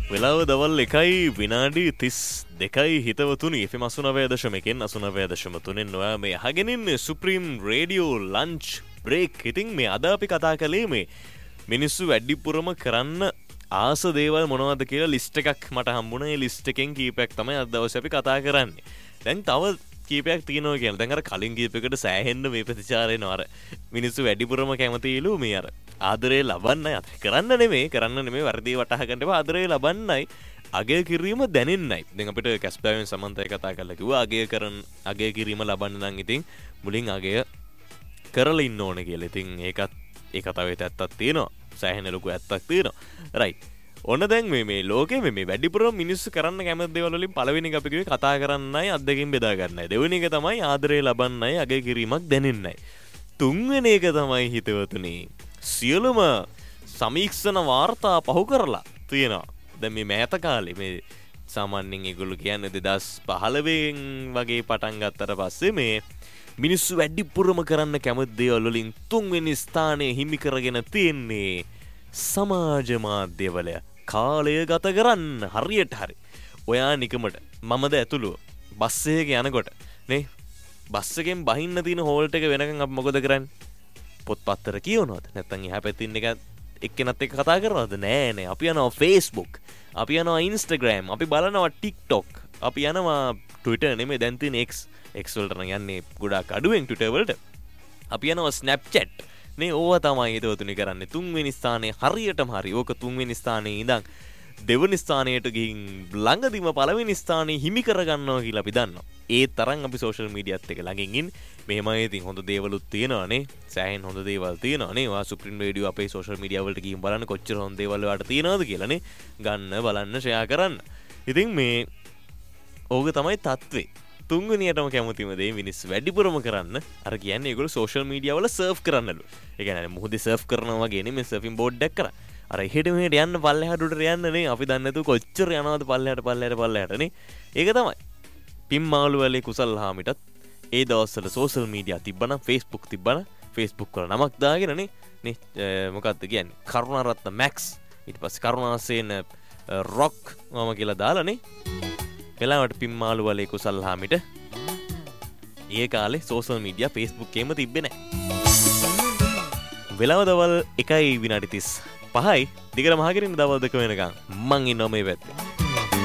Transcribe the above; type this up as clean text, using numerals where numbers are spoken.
වෙලාව දවල් 1යි විනාඩි 32යි හිතවතුනි FM 89.1 89.3 ඔයා මේ අහගෙන ඉන්නේ සුප්‍රීම් රේඩියෝ ලන්ච් බ්‍රේක්. ඉතින් මේ අද අපි කතා කළේ මේ මිනිස්සු වැඩිපුරම කරන්න ආස දේවල් මොනවද කියලා ලිස්ට් එකක් මට හම්බුණා. ඒ ලිස්ට් එකෙන් කීපයක් තමයි අද දවසේ අපි කතා කරන්නේ. දැන් තව කීපයක් තියෙනවා කියලා. දැන් අර කලින් කීපයකට සෑහෙන්න මේ ප්‍රතිචාර එනවා. අර මිනිස්සු වැඩිපුරම කැමතිලු මේ අර ආදරේ ලබන්නයි කරන්න නෙමෙයි වර්ධී වටහා ගන්න එපා. ආදරේ ලබන්නයි අගය කිරීම දැනෙන්නයි. දැන් අපිට කැස්බෑවෙන් සමන්තය කතා කරලා කිව්වා අගය කිරීම ලබන්න නම් ඉතින් මුලින් අගය කරලා ඉන්න ඕනේ කියලා. ඉතින් ඒකත් ඒ කතාවේ ඇත්තක් තියෙනවා. සෑහෙන ලොකු ඇත්තක් තියෙනවා. රයිට්. ඔන්න දැන් මේ ලෝකෙ මේ වැඩිපුරම මිනිස්සු කරන්න කැමති දේවල් වලින් පළවෙනි එක අපි කිව්වේ කතා කරන්නයි අත්දැකීම් බෙදා ගන්නයි. දෙවෙනි එක තමයි ආදරේ ලබන්නයි අගය කිරීමක් දැනෙන්නයි. තුන්වෙනි එක තමයි හිතවතුනි සියලුම සමීක්ෂණ වාර්තා පහු කරලා තියෙනවා. දැන් මේ මෑත කාලේ මේ සාමාන්‍යයෙන් ඒගොල්ලෝ කියන්නේ 2015 වගේ පටන් ගත්තට පස්සේ මේ මිනිස්සු වැඩිපුරම කරන්න කැමති දේවල් වලින් තුන්වෙනි ස්ථානය හිමි කරගෙන තියෙන්නේ සමාජ මාධ්‍යවල කාලය ගත කරන්න. හරියට හරි. ඔයා නිකමට මමද ඇතුළුව බස් එකේ යනකොට නේ බස් එකෙන් බහින්න තියෙන හෝල්ට් එක වෙනකන් අපි මොකද කරන්නේ? පොත්පත්තර කියවනවද? නැත්නම් එහා පැත්තේ ඉන්න එක එක්කෙනත් එක්ක කතා කරනවද? නෑ. අපි යනවා Facebook, අපි යනවා Instagram, අපි බලනවා TikTok, අපි යනවා Twitter නෙමෙයි දැන් තියෙන X වලට නම් යන්නේ ගොඩාක් අඩුවෙන් Twitter වලට. අපි යනවා Snapchat. නේ ඕවා තමයි හිතවතුනි කරන්නේ. තුන්වෙනි ස්ථානයේ හරියටම හරි. ඕක තුන්වෙනි ස්ථානයේ ඉඳන් දෙවෙනි ස්ථානයට ගිහින් ළඟදිම පළවෙනි ස්ථානයේ හිමි කරගන්නවා කියලා අපි දන්නවා. ඒ තරම් අපි සෝෂල් මීඩියාත් එක්ක ළඟින් ඉන්නේ. මෙහෙමයි ඉතින් හොඳ දේවලුත් තියෙනවානේ. සෑහෙන හොඳ දේවල් තියෙනවානේ. ඔයා සුප්‍රීම් රේඩියෝ අපේ සෝෂල් මීඩියා වලට ගිහින් බලන්න කොච්චර හොඳ දේවල් ඔයාලට තියෙනවද කියලානේ. ගන්න බලන්න ෂෙයා කරන්න. ඉතින් මේ ඕක තමයි තත්ත්වේ. තුන්වෙනියටම කැමතිම දේ මිනිස්සු වැඩිපුරම කරන්න අර කියන්නේ ඒගොල්ලෝ සෝෂල් මීඩියා වල සර්ෆ් කරන්නලු. ඒ කියන්නේ මුහුදේ සර්ෆ් කරනවා වගේ නෙමෙයි සර්ෆින් බෝඩ් එකක් කරා. අර එහෙට මෙහෙට යන්න පල්ලෙහාට උඩට යන්න නේ අපි දන්නේ නැතුව කොච්චර යනවද පල්ලෙහාට නේ. ඒක තමයි. පිම්මාළු වලේ කුසල් හාමිටත් ඒ දවස්වල සෝෂල් මීඩියා තිබ්බනම් Facebook තිබ්බනම් Facebook වල නමක් දාගෙන නේ මොකක්ද කියන්නේ කරුණාරත්න මැක්ස් ඊට පස්සේ කරුණාසේන රොක් මම කියලා දාලා නේ වෙලාවට පිම්මාළු වලේ කුසල් හාමිට ඒ කාලේ සෝෂල් මීඩියා Facebook එකේම තිබ්බේ නැහැ. වෙලාව දවල් 1යි විනාඩි 35යි දිගටම අහගෙන ඉන්න දවල් 2 වෙනකන් මං ඉන්නවා මේ පැත්තේ.